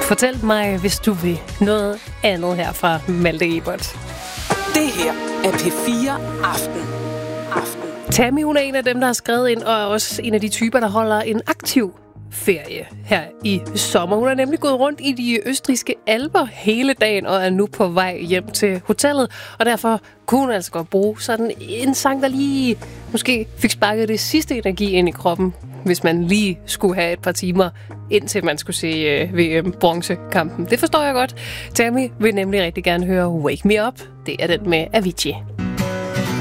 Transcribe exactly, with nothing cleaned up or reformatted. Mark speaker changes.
Speaker 1: Fortæl mig, hvis du vil noget andet her fra Malte Ebert.
Speaker 2: Det her er P fire Aften. Aften.
Speaker 1: Tammy, hun er en af dem, der har skrevet ind, og er også en af de typer, der holder en aktiv ferie her i sommer. Hun er nemlig gået rundt i de østrigske alper hele dagen og er nu på vej hjem til hotellet. Og derfor kunne hun altså godt bruge sådan en sang, der lige måske fik sparket det sidste energi ind i kroppen, hvis man lige skulle have et par timer, indtil man skulle se uh, V M-bronzekampen. Det forstår jeg godt. Tammy vil nemlig rigtig gerne høre Wake Me Up. Det er den med Avicii.